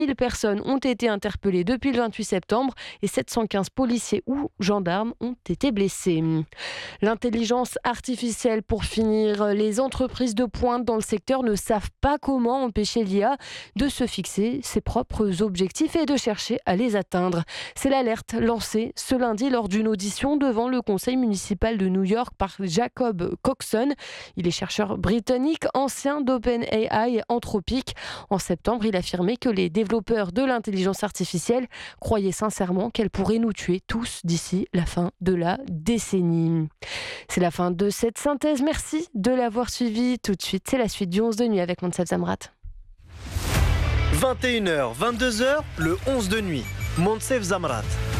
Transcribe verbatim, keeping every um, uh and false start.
mille personnes ont été interpellées depuis le vingt-huit septembre et sept cent quinze policiers ou gendarmes ont été blessés. L'intelligence artificielle, pour finir, les entreprises de pointe dans le secteur ne savent pas comment empêcher l'I A de se fixer ses propres objectifs et de chercher à les atteindre. C'est l'alerte lancée ce lundi lors d'une audition devant le conseil municipal de New York par Jacob Coxon. Il est chercheur britannique, ancien d'OpenAI Anthropic. En septembre, il affirmait que les développeurs de l'intelligence artificielle croyaient sincèrement qu'elle pourrait nous tuer tous d'ici la fin de la décennie. C'est la fin de cette synthèse. Merci de l'avoir suivi. Tout de suite, c'est la suite du onze de nuit avec Monsef Zamrat. vingt et une heures, vingt-deux heures, le onze de nuit. Monsef Zamrat.